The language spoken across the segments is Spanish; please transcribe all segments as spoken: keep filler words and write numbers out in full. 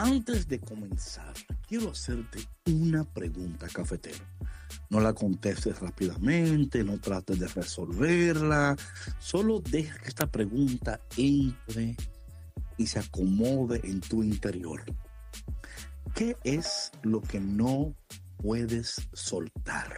Antes de comenzar, quiero hacerte una pregunta, cafetero. No la contestes rápidamente, no trates de resolverla. Solo deja que esta pregunta entre y se acomode en tu interior. ¿Qué es lo que no puedes soltar?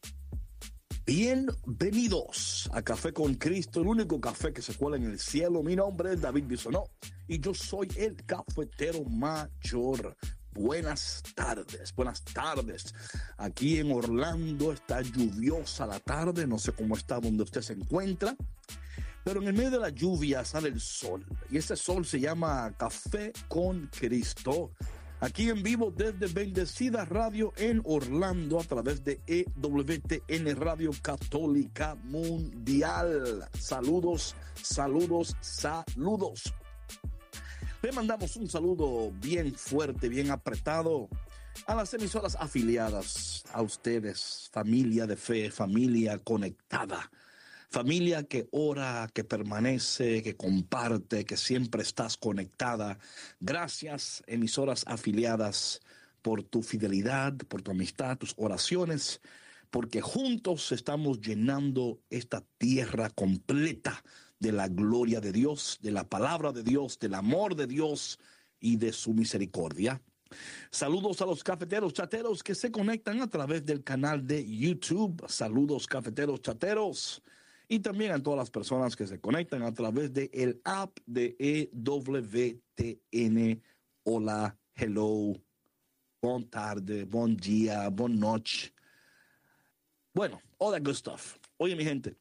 Bienvenidos a Café con Cristo, el único café que se cuela en el cielo. Mi nombre es David Bisonó y yo soy el cafetero mayor. Buenas tardes, buenas tardes. Aquí en Orlando está lluviosa la tarde, no sé cómo está donde usted se encuentra, pero en el medio de la lluvia sale el sol y ese sol se llama Café con Cristo. Aquí en vivo desde Bendecida Radio en Orlando a través de E W T N Radio Católica Mundial. Saludos, saludos, saludos. Le mandamos un saludo bien fuerte, bien apretado a las emisoras afiliadas, a ustedes, familia de fe, familia conectada. Familia que ora, que permanece, que comparte, que siempre estás conectada. Gracias, emisoras afiliadas, por tu fidelidad, por tu amistad, tus oraciones, porque juntos estamos llenando esta tierra completa de la gloria de Dios, de la palabra de Dios, del amor de Dios y de su misericordia. Saludos a los cafeteros chateros que se conectan a través del canal de YouTube. Saludos, cafeteros chateros. Y también a todas las personas que se conectan a través del app de E W T N. Hola, hello, bon tarde, bon día, bon noche. Bueno, all that good stuff. Oye, mi gente,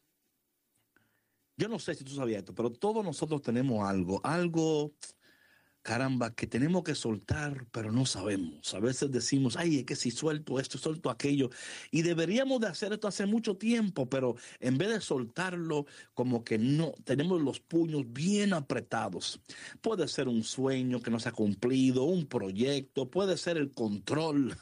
yo no sé si tú sabías esto, pero todos nosotros tenemos algo, algo, caramba, que tenemos que soltar, pero no sabemos. A veces decimos, ay, es que si suelto esto, suelto aquello. Y deberíamos de hacer esto hace mucho tiempo, pero en vez de soltarlo, como que no, tenemos los puños bien apretados. Puede ser un sueño que no se ha cumplido, un proyecto, puede ser el control,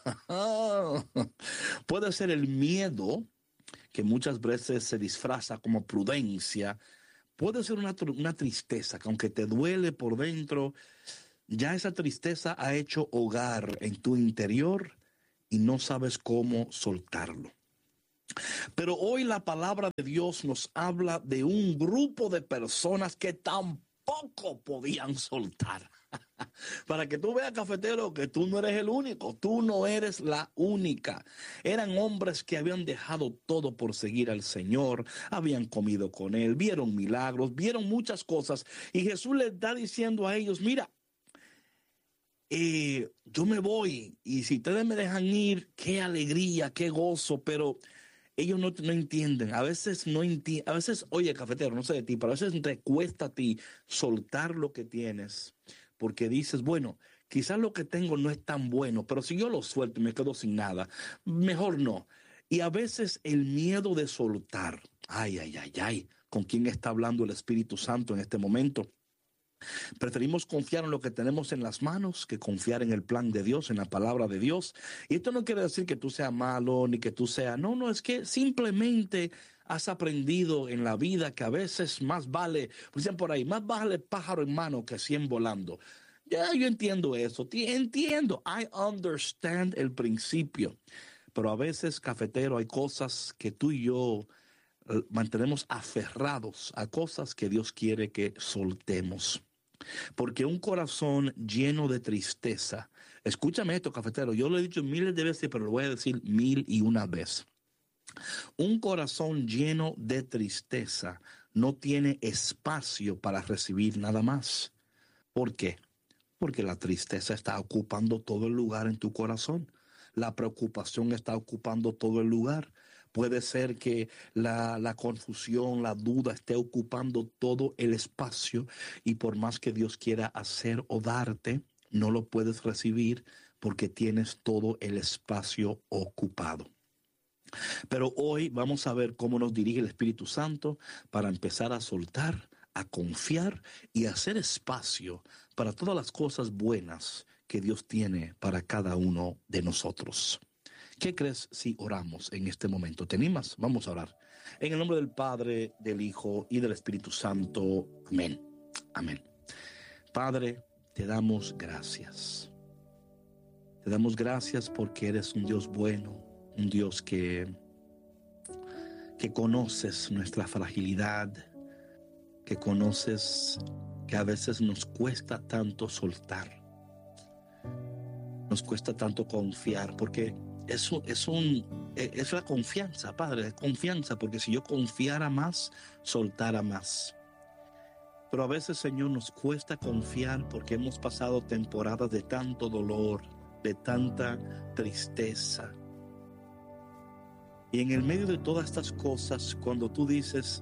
puede ser el miedo, que muchas veces se disfraza como prudencia. Puede ser una, una tristeza que aunque te duele por dentro, ya esa tristeza ha hecho hogar en tu interior y no sabes cómo soltarlo. Pero hoy la palabra de Dios nos habla de un grupo de personas que tampoco podían soltar. Para que tú veas, cafetero, que tú no eres el único, tú no eres la única. Eran hombres que habían dejado todo por seguir al Señor, habían comido con Él, vieron milagros, vieron muchas cosas. Y Jesús les está diciendo a ellos, mira, eh, yo me voy y si ustedes me dejan ir, qué alegría, qué gozo, pero ellos no, no entienden. A veces no entienden, a veces, oye, cafetero, no sé de ti, pero a veces te cuesta a ti soltar lo que tienes. Porque dices, bueno, quizás lo que tengo no es tan bueno, pero si yo lo suelto y me quedo sin nada, mejor no. Y a veces el miedo de soltar, ay, ay, ay, ay, ¿con quién está hablando el Espíritu Santo en este momento? Preferimos confiar en lo que tenemos en las manos que confiar en el plan de Dios, en la palabra de Dios. Y esto no quiere decir que tú seas malo ni que tú seas, no, no, es que simplemente has aprendido en la vida que a veces más vale, dicen por ahí, más vale pájaro en mano que cien volando. Ya yo entiendo eso, entiendo, I understand el principio, pero a veces, cafetero, hay cosas que tú y yo eh, mantenemos aferrados a cosas que Dios quiere que soltemos. Porque un corazón lleno de tristeza, escúchame esto, cafetero, yo lo he dicho miles de veces, pero lo voy a decir mil y una vez. Un corazón lleno de tristeza no tiene espacio para recibir nada más. ¿Por qué? Porque la tristeza está ocupando todo el lugar en tu corazón. La preocupación está ocupando todo el lugar. Puede ser que la, la confusión, la duda esté ocupando todo el espacio y por más que Dios quiera hacer o darte, no lo puedes recibir porque tienes todo el espacio ocupado. Pero hoy vamos a ver cómo nos dirige el Espíritu Santo para empezar a soltar, a confiar y a hacer espacio para todas las cosas buenas que Dios tiene para cada uno de nosotros. ¿Qué crees si oramos en este momento? ¿Te animas? Vamos a orar. En el nombre del Padre, del Hijo y del Espíritu Santo. Amén. Amén. Padre, te damos gracias. Te damos gracias porque eres un Dios bueno, un Dios que, que conoces nuestra fragilidad, que conoces que a veces nos cuesta tanto soltar, nos cuesta tanto confiar, porque es, un, es, un, es la confianza, Padre, es confianza, porque si yo confiara más, soltara más. Pero a veces, Señor, nos cuesta confiar porque hemos pasado temporadas de tanto dolor, de tanta tristeza. Y en el medio de todas estas cosas, cuando tú dices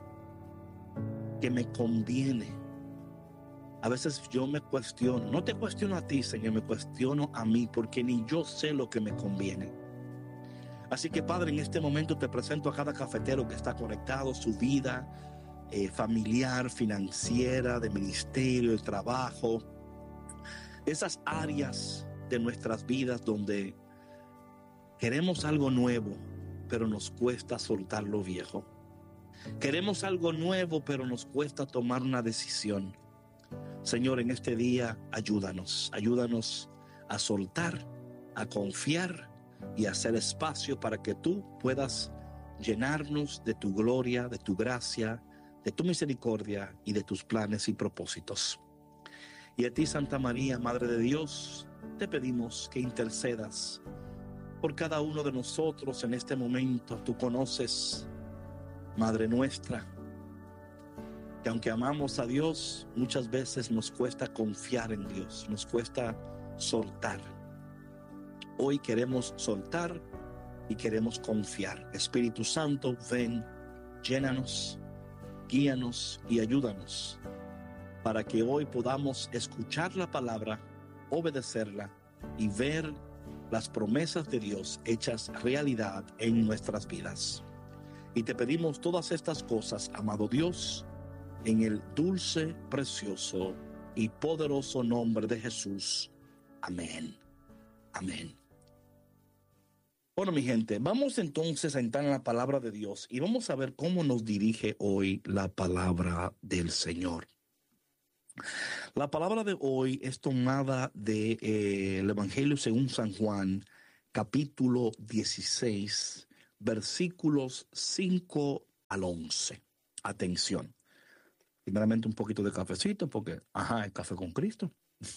que me conviene, a veces yo me cuestiono. No te cuestiono a ti, Señor, me cuestiono a mí, porque ni yo sé lo que me conviene. Así que, Padre, en este momento te presento a cada cafetero que está conectado, su vida Eh, familiar, financiera, de ministerio, de trabajo, esas áreas de nuestras vidas donde queremos algo nuevo, pero nos cuesta soltar lo viejo. Queremos algo nuevo, pero nos cuesta tomar una decisión. Señor, en este día, ayúdanos, ayúdanos a soltar, a confiar y a hacer espacio para que tú puedas llenarnos de tu gloria, de tu gracia, de tu misericordia y de tus planes y propósitos. Y a ti, Santa María, Madre de Dios, te pedimos que intercedas por cada uno de nosotros en este momento. Tú conoces, Madre nuestra, que aunque amamos a Dios, muchas veces nos cuesta confiar en Dios, nos cuesta soltar. Hoy queremos soltar y queremos confiar. Espíritu Santo, ven, llénanos, guíanos y ayúdanos para que hoy podamos escuchar la palabra, obedecerla y ver las promesas de Dios hechas realidad en nuestras vidas. Y te pedimos todas estas cosas, amado Dios, en el dulce, precioso y poderoso nombre de Jesús. Amén. Amén. Bueno, mi gente, vamos entonces a entrar en la palabra de Dios y vamos a ver cómo nos dirige hoy la palabra del Señor. La palabra de hoy es tomada del de, eh, Evangelio según San Juan, capítulo dieciséis, versículos cinco al once. Atención. Primeramente un poquito de cafecito porque, ajá, el café con Cristo.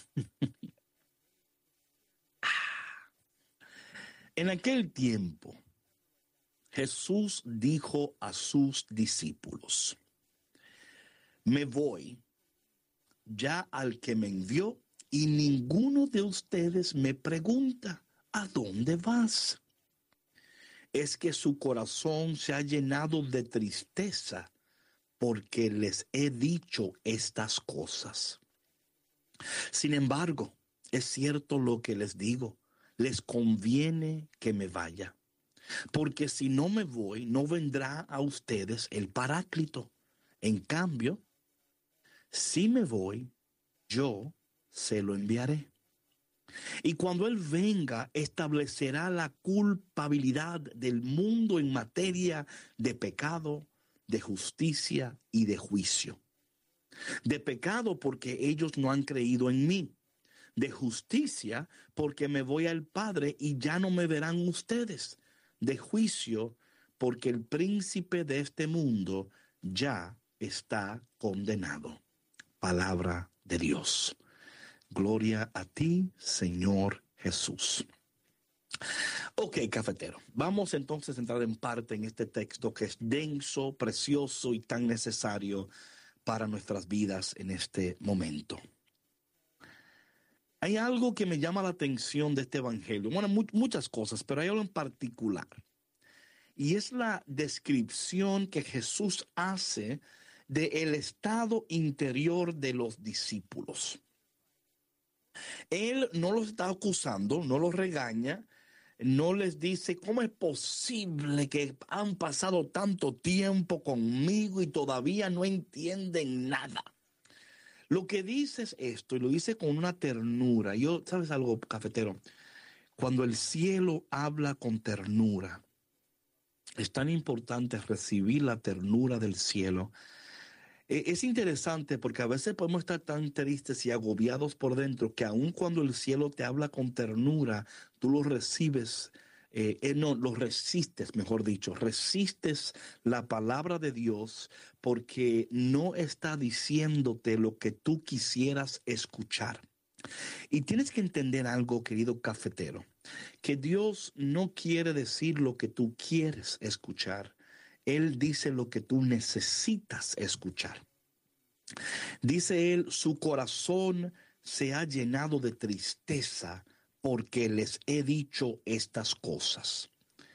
En aquel tiempo, Jesús dijo a sus discípulos: me voy ya al que me envió y ninguno de ustedes me pregunta, ¿a dónde vas? Es que su corazón se ha llenado de tristeza porque les he dicho estas cosas. Sin embargo, es cierto lo que les digo. Les conviene que me vaya, porque si no me voy, no vendrá a ustedes el Paráclito. En cambio, si me voy, yo se lo enviaré. Y cuando Él venga, establecerá la culpabilidad del mundo en materia de pecado, de justicia y de juicio. De pecado porque ellos no han creído en mí. De justicia, porque me voy al Padre y ya no me verán ustedes. De juicio, porque el príncipe de este mundo ya está condenado. Palabra de Dios. Gloria a ti, Señor Jesús. Ok, cafetero, vamos entonces a entrar en parte en este texto que es denso, precioso y tan necesario para nuestras vidas en este momento. Hay algo que me llama la atención de este evangelio. Bueno, mu- muchas cosas, pero hay algo en particular. Y es la descripción que Jesús hace del estado interior de los discípulos. Él no los está acusando, no los regaña, no les dice, ¿cómo es posible que han pasado tanto tiempo conmigo y todavía no entienden nada? Lo que dice es esto, y lo dice con una ternura. Yo, ¿sabes algo, cafetero? Cuando el cielo habla con ternura, es tan importante recibir la ternura del cielo. E- Es interesante porque a veces podemos estar tan tristes y agobiados por dentro que aun cuando el cielo te habla con ternura, tú lo recibes, eh, eh, no, lo resistes, mejor dicho, resistes la palabra de Dios porque no está diciéndote lo que tú quisieras escuchar. Y tienes que entender algo, querido cafetero, que Dios no quiere decir lo que tú quieres escuchar. Él dice lo que tú necesitas escuchar. Dice él, su corazón se ha llenado de tristeza porque les he dicho estas cosas.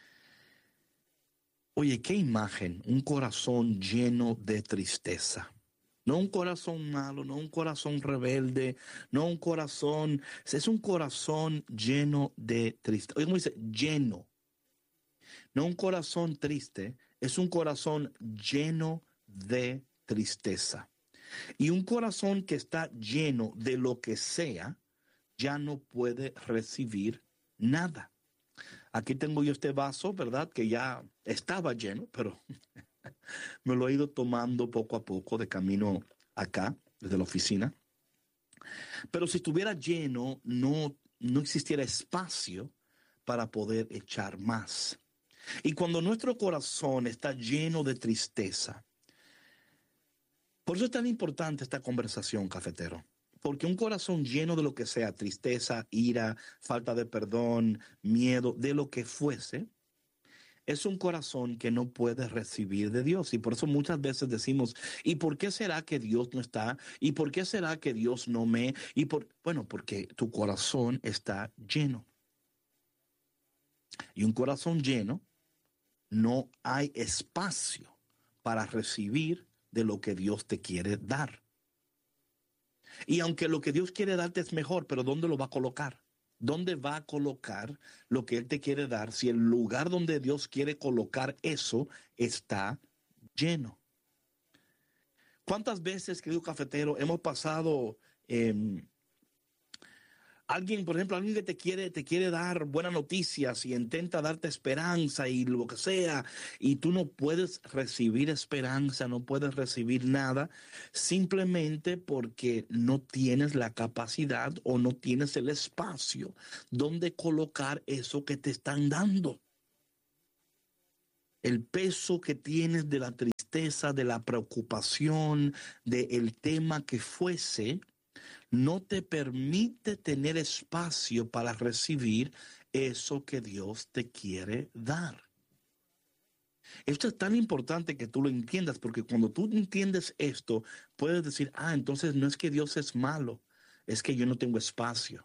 Oye, qué imagen, un corazón lleno de tristeza. No un corazón malo, no un corazón rebelde, no un corazón, es un corazón lleno de tristeza. Oye, ¿cómo dice? Lleno. No un corazón triste, es un corazón lleno de tristeza. Y un corazón que está lleno de lo que sea, ya no puede recibir nada. Aquí tengo yo este vaso, ¿verdad? Que ya estaba lleno, pero me lo he ido tomando poco a poco de camino acá, desde la oficina. Pero si estuviera lleno, no, no existiera espacio para poder echar más. Y cuando nuestro corazón está lleno de tristeza, por eso es tan importante esta conversación, cafetero. Porque un corazón lleno de lo que sea, tristeza, ira, falta de perdón, miedo, de lo que fuese, es un corazón que no puede recibir de Dios. Y por eso muchas veces decimos, ¿y por qué será que Dios no está? ¿Y por qué será que Dios no me? Y por, bueno, porque tu corazón está lleno. Y un corazón lleno, no hay espacio para recibir de lo que Dios te quiere dar. Y aunque lo que Dios quiere darte es mejor, pero ¿dónde lo va a colocar? ¿Dónde va a colocar lo que Él te quiere dar si el lugar donde Dios quiere colocar eso está lleno? ¿Cuántas veces, querido cafetero, hemos pasado... Eh, Alguien, por ejemplo, alguien que te quiere, te quiere dar buenas noticias y intenta darte esperanza y lo que sea, y tú no puedes recibir esperanza, no puedes recibir nada, simplemente porque no tienes la capacidad o no tienes el espacio donde colocar eso que te están dando. El peso que tienes de la tristeza, de la preocupación, del tema que fuese, no te permite tener espacio para recibir eso que Dios te quiere dar. Esto es tan importante que tú lo entiendas, porque cuando tú entiendes esto, puedes decir, ah, entonces no es que Dios es malo, es que yo no tengo espacio.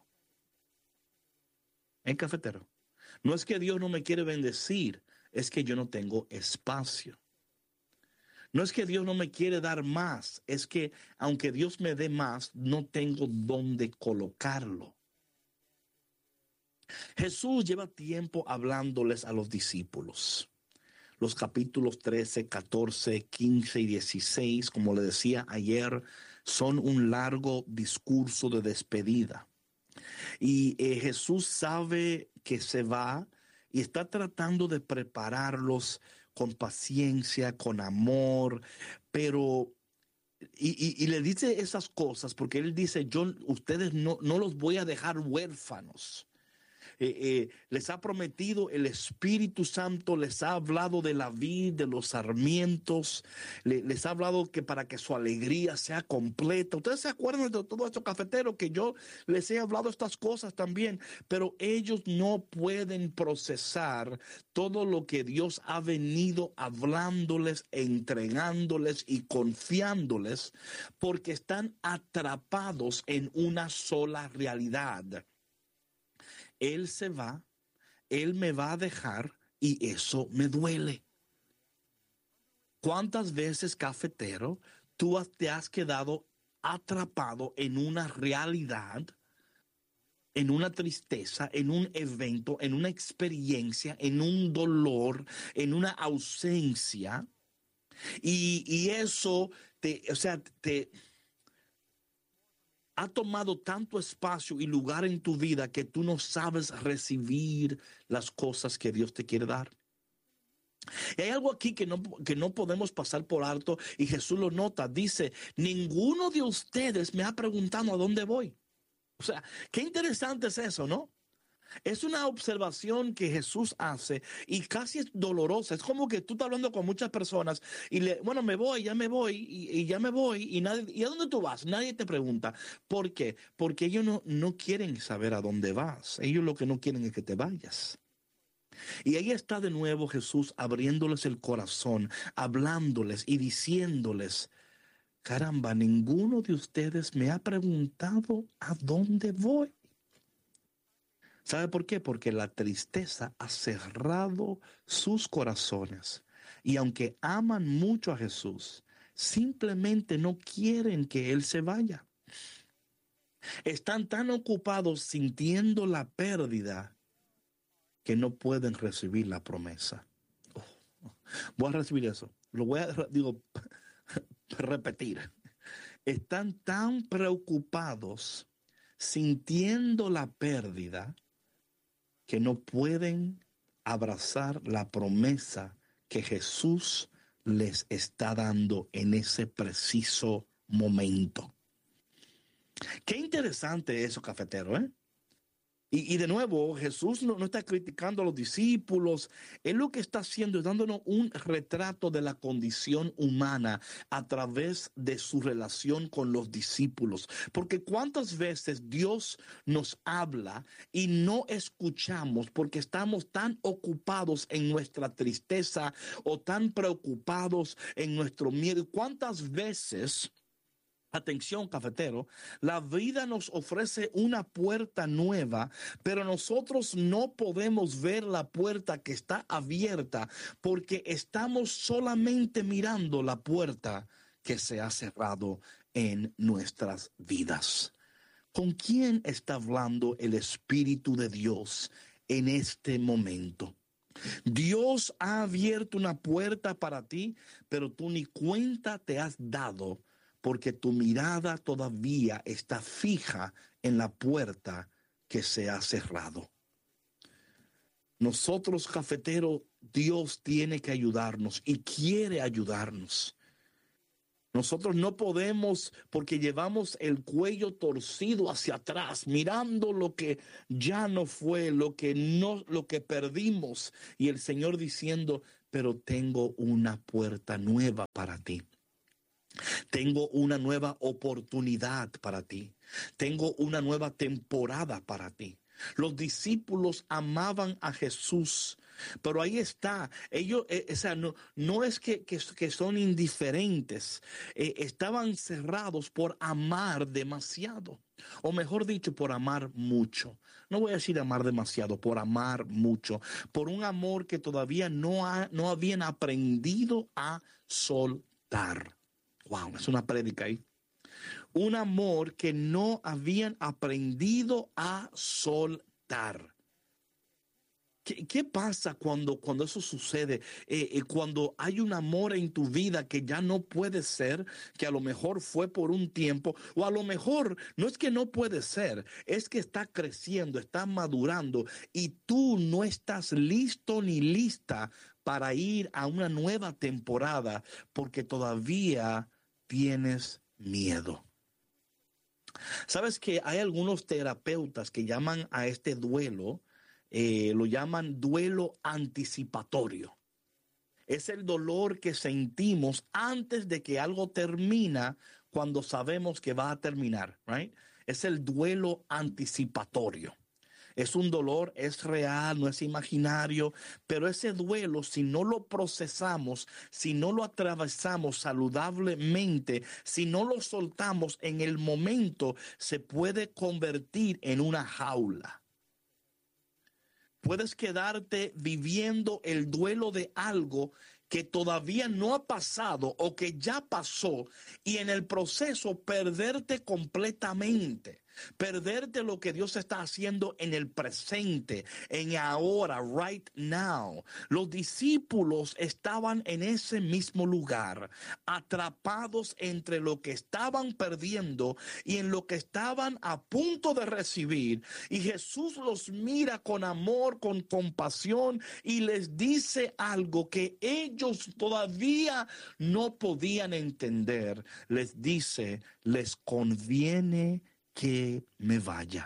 ¿En cafetero? No es que Dios no me quiere bendecir, es que yo no tengo espacio. No es que Dios no me quiere dar más, es que aunque Dios me dé más, no tengo dónde colocarlo. Jesús lleva tiempo hablándoles a los discípulos. Los capítulos trece, catorce, quince y dieciséis, como le decía ayer, son un largo discurso de despedida. Y eh, Jesús sabe que se va y está tratando de prepararlos con paciencia, con amor, pero y, y, y le dice esas cosas porque él dice, yo, ustedes no, no los voy a dejar huérfanos. Eh, eh, les ha prometido el Espíritu Santo, les ha hablado de la vid, de los sarmientos, le, les ha hablado que para que su alegría sea completa. Ustedes se acuerdan de todo esto, cafetero, que yo les he hablado estas cosas también, pero ellos no pueden procesar todo lo que Dios ha venido hablándoles, entregándoles y confiándoles, porque están atrapados en una sola realidad. Él se va, Él me va a dejar y eso me duele. ¿Cuántas veces, cafetero, tú te has quedado atrapado en una realidad, en una tristeza, en un evento, en una experiencia, en un dolor, en una ausencia? Y, y eso te, o sea, te... ha tomado tanto espacio y lugar en tu vida que tú no sabes recibir las cosas que Dios te quiere dar. Y hay algo aquí que no, que no podemos pasar por alto, y Jesús lo nota. Dice, ninguno de ustedes me ha preguntado a dónde voy. O sea, qué interesante es eso, ¿no? Es una observación que Jesús hace y casi es dolorosa. Es como que tú estás hablando con muchas personas y le, bueno, me voy, ya me voy y, y ya me voy y nadie, ¿y a dónde tú vas? Nadie te pregunta. ¿Por qué? Porque ellos no, no quieren saber a dónde vas. Ellos lo que no quieren es que te vayas. Y ahí está de nuevo Jesús abriéndoles el corazón, hablándoles y diciéndoles, caramba, ninguno de ustedes me ha preguntado a dónde voy. ¿Sabe por qué? Porque la tristeza ha cerrado sus corazones. Y aunque aman mucho a Jesús, simplemente no quieren que Él se vaya. Están tan ocupados sintiendo la pérdida que no pueden recibir la promesa. Oh, voy a recibir eso. Lo voy a, digo, repetir. Están tan preocupados sintiendo la pérdida que no pueden abrazar la promesa que Jesús les está dando en ese preciso momento. Qué interesante eso, cafetero, ¿eh? Y, y de nuevo, Jesús no, no está criticando a los discípulos. Él lo que está haciendo es dándonos un retrato de la condición humana a través de su relación con los discípulos. Porque cuántas veces Dios nos habla y no escuchamos porque estamos tan ocupados en nuestra tristeza o tan preocupados en nuestro miedo. ¿Cuántas veces... Atención, cafetero, la vida nos ofrece una puerta nueva, pero nosotros no podemos ver la puerta que está abierta porque estamos solamente mirando la puerta que se ha cerrado en nuestras vidas. ¿Con quién está hablando el Espíritu de Dios en este momento? Dios ha abierto una puerta para ti, pero tú ni cuenta te has dado porque tu mirada todavía está fija en la puerta que se ha cerrado. Nosotros, cafeteros, Dios tiene que ayudarnos y quiere ayudarnos. Nosotros no podemos, porque llevamos el cuello torcido hacia atrás, mirando lo que ya no fue, lo que no, lo que perdimos, y el Señor diciendo, pero tengo una puerta nueva para ti. Tengo una nueva oportunidad para ti. Tengo una nueva temporada para ti. Los discípulos amaban a Jesús, pero ahí está. Ellos, eh, o sea, no, no es que, que, que son indiferentes. Eh, estaban cerrados por amar demasiado. O mejor dicho, por amar mucho. No voy a decir amar demasiado, por amar mucho. Por un amor que todavía no, ha, no habían aprendido a soltar. Wow, es una prédica ahí. Un amor que no habían aprendido a soltar. ¿Qué, qué pasa cuando, cuando eso sucede? Eh, eh, cuando hay un amor en tu vida que ya no puede ser, que a lo mejor fue por un tiempo, o a lo mejor no es que no puede ser, es que está creciendo, está madurando y tú no estás listo ni lista para ir a una nueva temporada porque todavía tienes miedo. ¿Sabes que hay algunos terapeutas que llaman a este duelo, eh, lo llaman duelo anticipatorio? Es el dolor que sentimos antes de que algo termina cuando sabemos que va a terminar, right? Es el duelo anticipatorio. Es un dolor, es real, no es imaginario, pero ese duelo, si no lo procesamos, si no lo atravesamos saludablemente, si no lo soltamos en el momento, se puede convertir en una jaula. Puedes quedarte viviendo el duelo de algo que todavía no ha pasado o que ya pasó y en el proceso perderte completamente. Perderte lo que Dios está haciendo en el presente, en ahora, right now. Los discípulos estaban en ese mismo lugar, atrapados entre lo que estaban perdiendo y en lo que estaban a punto de recibir. Y Jesús los mira con amor, con compasión y les dice algo que ellos todavía no podían entender. Les dice, les conviene que me vaya.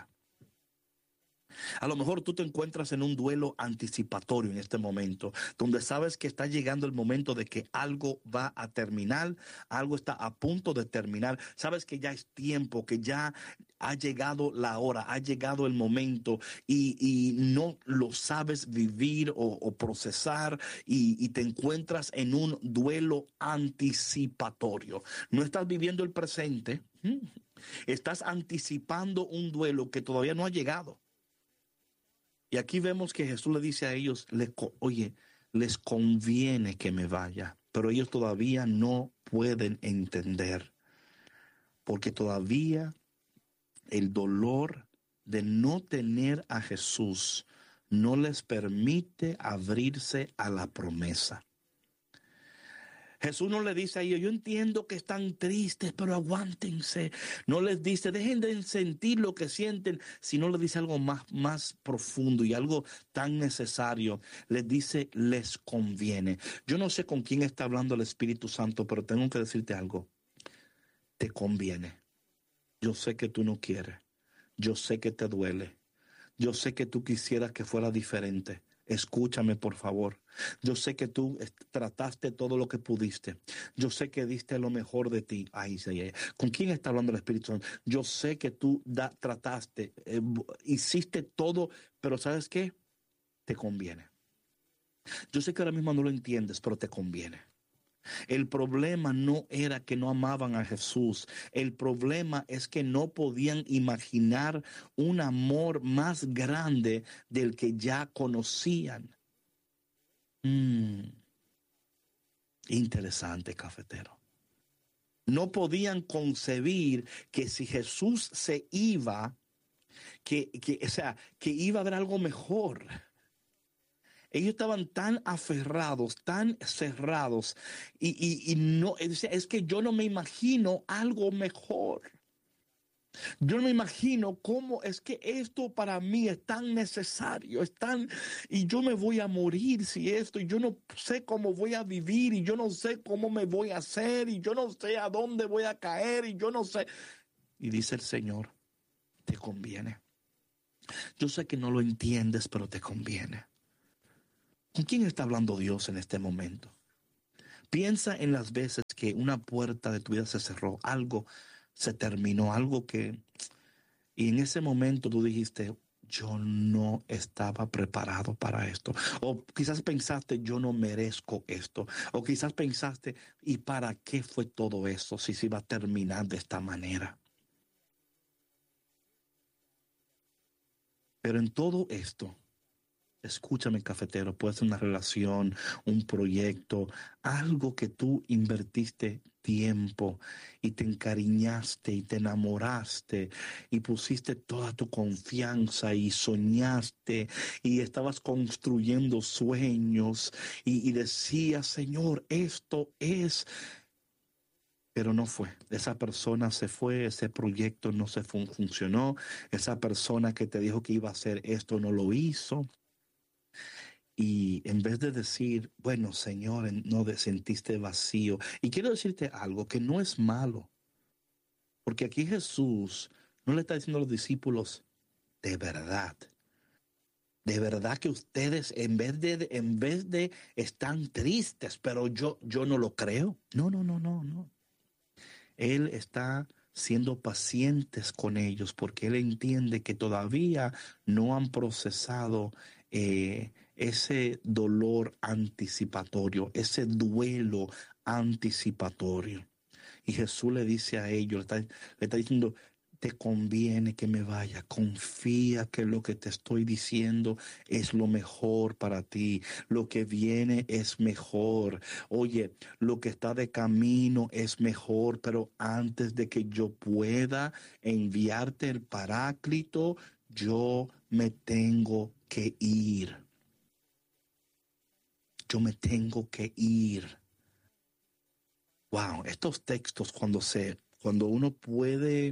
A lo mejor tú te encuentras en un duelo anticipatorio en este momento, donde sabes que está llegando el momento de que algo va a terminar, algo está a punto de terminar. Sabes que ya es tiempo, que ya ha llegado la hora, ha llegado el momento y, y no lo sabes vivir o, o procesar y, y te encuentras en un duelo anticipatorio. No estás viviendo el presente. Estás anticipando un duelo que todavía no ha llegado. Y aquí vemos que Jesús le dice a ellos, le, oye, les conviene que me vaya, pero ellos todavía no pueden entender, porque todavía el dolor de no tener a Jesús no les permite abrirse a la promesa. Jesús no le dice a ellos, yo entiendo que están tristes, pero aguántense. No les dice, dejen de sentir lo que sienten, sino les dice algo más, más profundo y algo tan necesario. Les dice, les conviene. Yo no sé con quién está hablando el Espíritu Santo, pero tengo que decirte algo. Te conviene. Yo sé que tú no quieres. Yo sé que te duele. Yo sé que tú quisieras que fuera diferente. Escúchame, por favor. Yo sé que tú trataste todo lo que pudiste. Yo sé que diste lo mejor de ti. Ay, ay, ay. ¿Con quién está hablando el Espíritu Santo? Yo sé que tú da, trataste, eh, hiciste todo, pero ¿sabes qué? Te conviene. Yo sé que ahora mismo no lo entiendes, pero te conviene. El problema no era que no amaban a Jesús. El problema es que no podían imaginar un amor más grande del que ya conocían. Mm, interesante, cafetero. No podían concebir que si Jesús se iba, que, que, o sea, que iba a haber algo mejor. Ellos estaban tan aferrados, tan cerrados, y, y, y no, es, es que yo no me imagino algo mejor. Yo no me imagino cómo es que esto para mí es tan necesario, es tan, y yo me voy a morir si esto, y yo no sé cómo voy a vivir, y yo no sé cómo me voy a hacer, y yo no sé a dónde voy a caer, y yo no sé. Y dice el Señor, te conviene. Yo sé que no lo entiendes, pero te conviene. ¿Con quién está hablando Dios en este momento? Piensa en las veces que una puerta de tu vida se cerró, algo se terminó, algo que... Y en ese momento tú dijiste, yo no estaba preparado para esto. O quizás pensaste, yo no merezco esto. O quizás pensaste, ¿y para qué fue todo eso si se iba a terminar de esta manera? Pero en todo esto, escúchame, cafetero, puede ser una relación, un proyecto, algo que tú invertiste tiempo y te encariñaste y te enamoraste y pusiste toda tu confianza y soñaste y estabas construyendo sueños y, y decías, Señor, esto es... Pero no fue. Esa persona se fue, ese proyecto no se fun- funcionó, esa persona que te dijo que iba a hacer esto no lo hizo. Y en vez de decir, bueno, Señor, no te sentiste vacío. Y quiero decirte algo que no es malo. Porque aquí Jesús no le está diciendo a los discípulos, de verdad, de verdad que ustedes en vez de, en vez de están tristes, pero yo, yo no lo creo. No, no, no, no, no. Él está siendo pacientes con ellos porque Él entiende que todavía no han procesado eh, ese dolor anticipatorio, ese duelo anticipatorio. Y Jesús le dice a ellos, le está, le está diciendo, te conviene que me vaya. Confía que lo que te estoy diciendo es lo mejor para ti. Lo que viene es mejor. Oye, lo que está de camino es mejor, pero antes de que yo pueda enviarte el Paráclito, yo me tengo que ir. Yo me tengo que ir. Wow, estos textos cuando se, cuando uno puede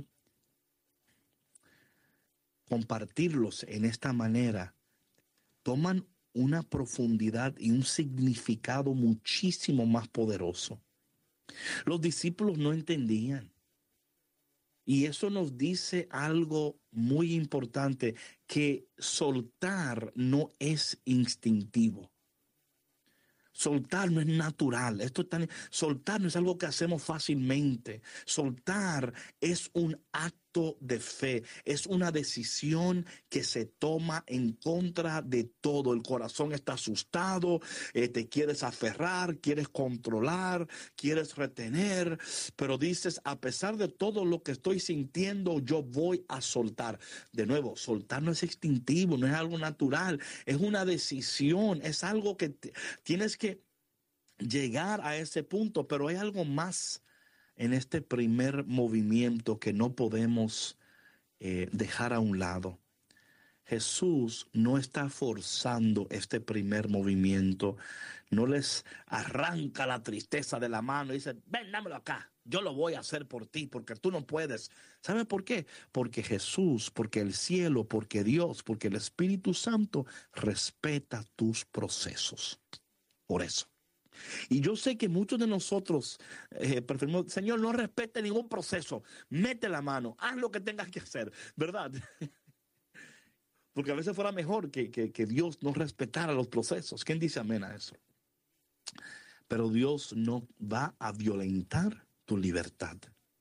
compartirlos en esta manera, toman una profundidad y un significado muchísimo más poderoso. Los discípulos no entendían. Y eso nos dice algo muy importante, que soltar no es instintivo. Soltar no es natural. Esto es tan, soltar no es algo que hacemos fácilmente. Soltar es un acto de fe. Es una decisión que se toma en contra de todo. El corazón está asustado, eh, te quieres aferrar, quieres controlar, quieres retener, pero dices, a pesar de todo lo que estoy sintiendo, yo voy a soltar. De nuevo, soltar no es instintivo, no es algo natural, es una decisión, es algo que te, tienes que llegar a ese punto, pero hay algo más en este primer movimiento que no podemos eh, dejar a un lado. Jesús no está forzando este primer movimiento, no les arranca la tristeza de la mano y dice, ven, dámelo acá, yo lo voy a hacer por ti, porque tú no puedes. ¿Sabe por qué? Porque Jesús, porque el cielo, porque Dios, porque el Espíritu Santo respeta tus procesos. Por eso. Y yo sé que muchos de nosotros eh, preferimos, Señor, no respete ningún proceso, mete la mano, haz lo que tengas que hacer, ¿verdad? Porque a veces fuera mejor que, que, que Dios no respetara los procesos. ¿Quién dice amén a eso? Pero Dios no va a violentar tu libertad.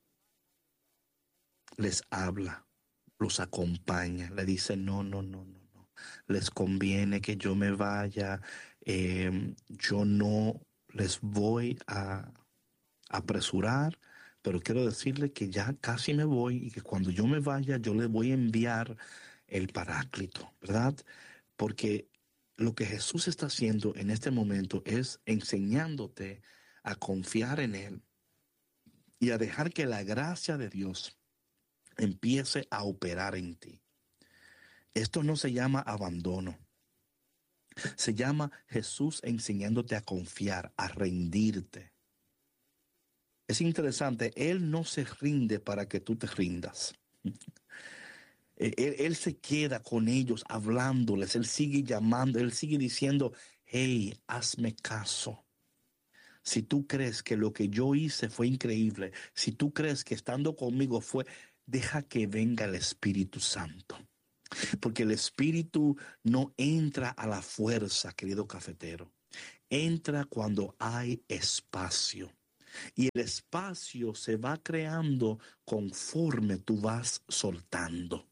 Les habla, los acompaña, le dice, no, no, no, no, no. Les conviene que yo me vaya, eh, yo no les voy a apresurar, pero quiero decirles que ya casi me voy y que cuando yo me vaya, yo les voy a enviar el Paráclito, ¿verdad? Porque lo que Jesús está haciendo en este momento es enseñándote a confiar en Él y a dejar que la gracia de Dios empiece a operar en ti. Esto no se llama abandono. Se llama Jesús enseñándote a confiar, a rendirte. Es interesante, Él no se rinde para que tú te rindas. Él, él se queda con ellos hablándoles, Él sigue llamando, Él sigue diciendo, hey, hazme caso. Si tú crees que lo que yo hice fue increíble, si tú crees que estando conmigo fue, deja que venga el Espíritu Santo. Porque el Espíritu no entra a la fuerza, querido cafetero. Entra cuando hay espacio. Y el espacio se va creando conforme tú vas soltando.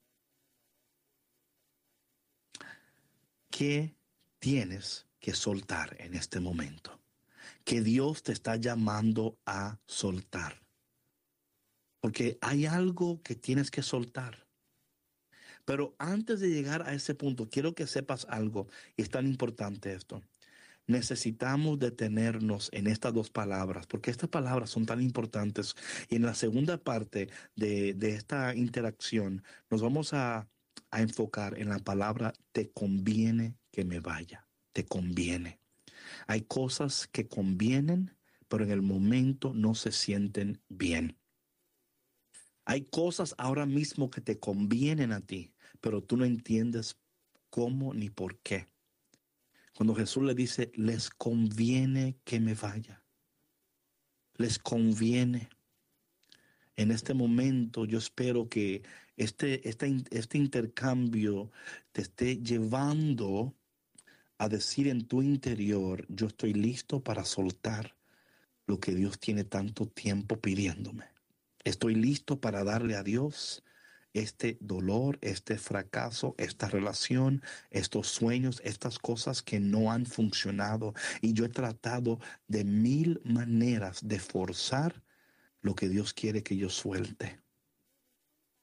¿Qué tienes que soltar en este momento? Que Dios te está llamando a soltar. Porque hay algo que tienes que soltar. Pero antes de llegar a ese punto, quiero que sepas algo, y es tan importante esto. Necesitamos detenernos en estas dos palabras, porque estas palabras son tan importantes. Y en la segunda parte de, de esta interacción, nos vamos a, a enfocar en la palabra te conviene que me vaya, te conviene. Hay cosas que convienen, pero en el momento no se sienten bien. Hay cosas ahora mismo que te convienen a ti, pero tú no entiendes cómo ni por qué. Cuando Jesús le dice, les conviene que me vaya. Les conviene. En este momento yo espero que este, este, este intercambio te esté llevando a decir en tu interior, yo estoy listo para soltar lo que Dios tiene tanto tiempo pidiéndome. Estoy listo para darle a Dios este dolor, este fracaso, esta relación, estos sueños, estas cosas que no han funcionado. Y yo he tratado de mil maneras de forzar lo que Dios quiere que yo suelte.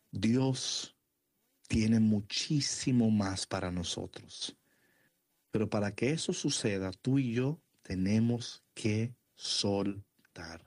Dios tiene muchísimo más para nosotros. Pero para que eso suceda, tú y yo tenemos que soltar.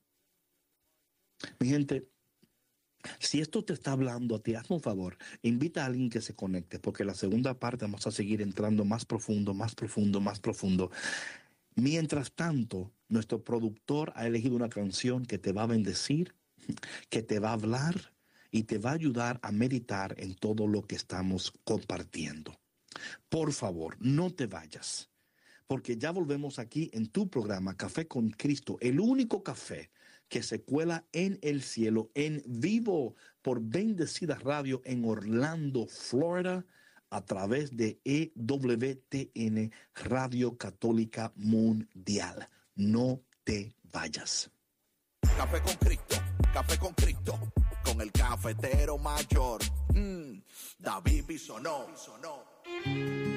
Mi gente, si esto te está hablando a ti, hazme un favor, invita a alguien que se conecte, porque la segunda parte vamos a seguir entrando más profundo, más profundo, más profundo. Mientras tanto, nuestro productor ha elegido una canción que te va a bendecir, que te va a hablar y te va a ayudar a meditar en todo lo que estamos compartiendo. Por favor, no te vayas, porque ya volvemos aquí en tu programa Café con Cristo, el único café que se cuela en el cielo, en vivo, por Bendecida Radio en Orlando, Florida, a través de E W T N, Radio Católica Mundial. No te vayas. Café con Cristo, Café con Cristo, con el cafetero mayor, mm, David Bisonó.